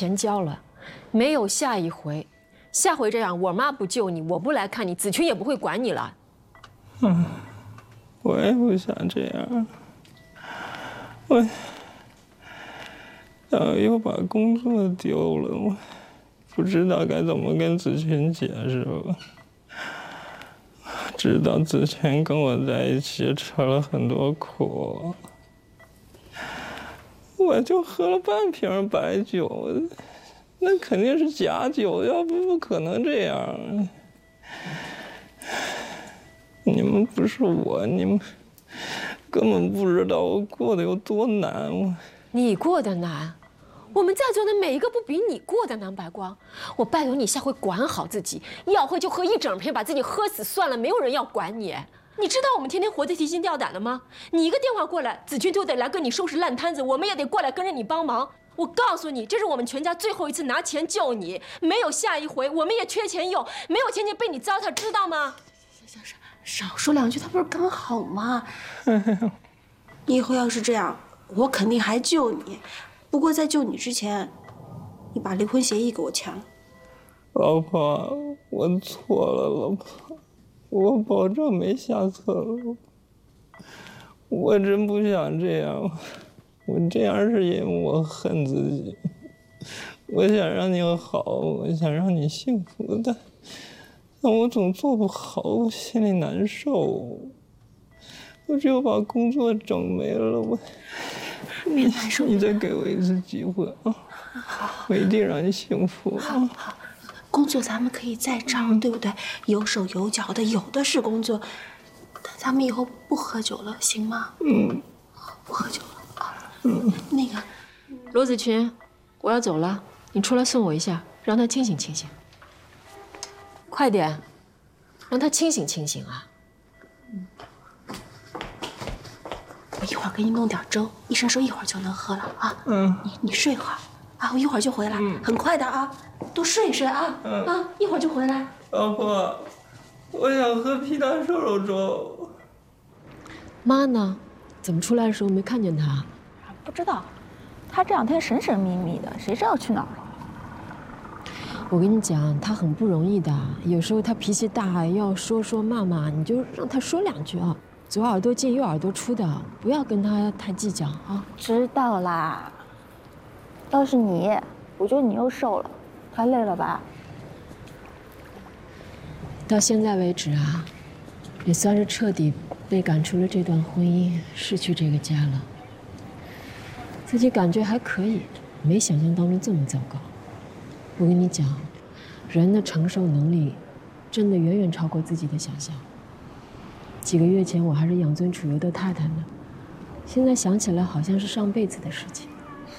钱交了，没有下一回。下回这样，我妈不救你，我不来看你，子群也不会管你了。 我也不想这样。我又把工作丢了，我不知道该怎么跟子群解释了。知道子群跟我在一起吃了很多苦，我就喝了半瓶白酒，那肯定是假酒，要不可能这样。你们不是我，你们根本不知道我过得有多难。 你过得难，我们在座的每一个不比你过得难。白光，我拜托你下回管好自己，要喝就喝一整瓶，把自己喝死算了，没有人要管你。你知道我们天天活得提心吊胆的吗？你一个电话过来，子君就得来跟你收拾烂摊子，我们也得过来跟着你帮忙。我告诉你，这是我们全家最后一次拿钱救你，没有下一回，我们也缺钱用，没有钱就被你糟蹋，知道吗？ 少说两句，他不是刚好吗？你以后要是这样，我肯定还救你。不过在救你之前，你把离婚协议给我签了。 老婆，我错了，老婆，我保证没下次了。我真不想这样，我这样是因为我恨自己。我想让你好，我想让你幸福，但我总做不好，我心里难受。我只有把工作整没了， 别难受， 你再给我一次机会啊！好，我一定让你幸福。 好，工作咱们可以再找，对不对？有手有脚的，有的是工作。但咱们以后不喝酒了，行吗？不喝酒了啊。那个， 罗子群，我要走了，你出来送我一下，让他清醒清醒。快点，让他清醒清醒啊！ 我一会儿给你弄点粥，医生说一会儿就能喝了啊。你睡会儿啊，我一会儿就回来，很快的啊，多睡一睡啊。一会儿就回来。 老婆，我想喝皮蛋瘦肉粥。 妈呢？怎么出来的时候没看见她？ 不知道，她这两天神神秘秘的，谁知道去哪儿了？ 我跟你讲，她很不容易的，有时候她脾气大，要说骂骂，你就让她说两句啊。左耳朵进右耳朵出的，不要跟他太计较啊。 知道啦。倒是你，我觉得你又瘦了，太累了吧？ 到现在为止啊，也算是彻底被赶出了这段婚姻，失去这个家了。自己感觉还可以，没想象当中这么糟糕。我跟你讲，人的承受能力真的远远超过自己的想象。几个月前我还是养尊处优的太太呢，现在想起来好像是上辈子的事情。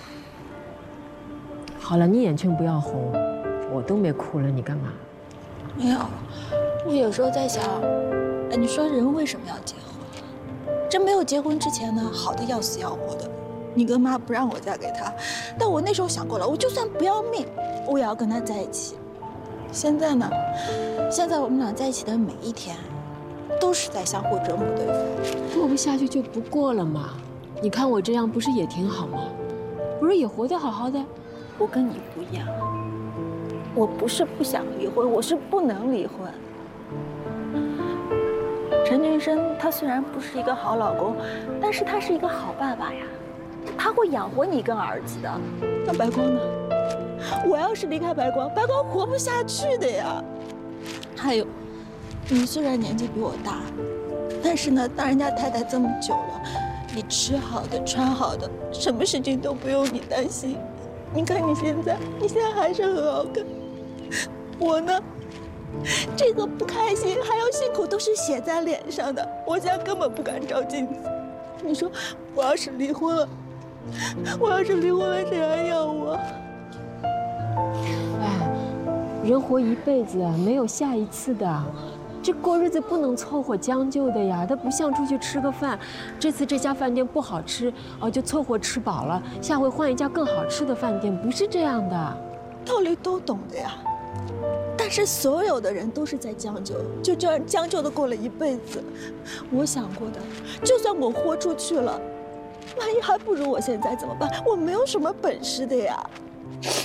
好了，你眼圈不要红，我都没哭了，你干嘛？ 没有，我有时候在想，你说人为什么要结婚？真没有结婚之前呢，好的要死要活的，你跟妈不让我嫁给他，但我那时候想过了，我就算不要命，我也要跟他在一起。现在呢，现在我们俩在一起的每一天，都是在相互折磨对方。 过不下去就不过了嘛。你看我这样不是也挺好吗？不是也活得好好的？ 我跟你不一样，我不是不想离婚，我是不能离婚。陈俊生他虽然不是一个好老公，但是他是一个好爸爸呀，他会养活你跟儿子的。那白光呢？我要是离开白光，白光活不下去的呀。还有，你虽然年纪比我大，但是呢，当人家太太这么久了，你吃好的穿好的，什么事情都不用你担心。你看你现在还是很好看，我呢，这个不开心还有辛苦都是写在脸上的，我现在根本不敢照镜子。你说我要是离婚了，谁还要我？ 哎，人活一辈子没有下一次的，这过日子不能凑合将就的呀。它不像出去吃个饭，这次这家饭店不好吃，就凑合吃饱了，下回换一家更好吃的饭店，不是这样的。 道理都懂的呀，但是所有的人都是在将就，就这样将就的过了一辈子。我想过的，就算我豁出去了，万一还不如我现在怎么办？我没有什么本事的呀。